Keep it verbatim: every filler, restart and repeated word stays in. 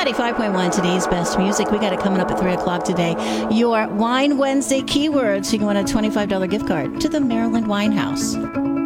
ninety-five point one, today's best music. We got it coming up at three o'clock today. Your Wine Wednesday keywords. You can win a twenty-five dollars gift card to the Maryland Wine House.